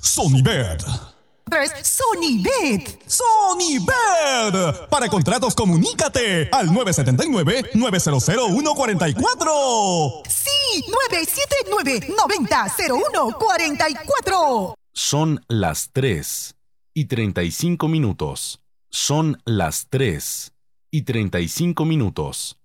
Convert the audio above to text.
Sonibet. 3. Sonibet. Sonibet. Para contratos, comunícate al 979-900-144. Sí, 979-90-0144. Son las 3:35. Son las 3:35.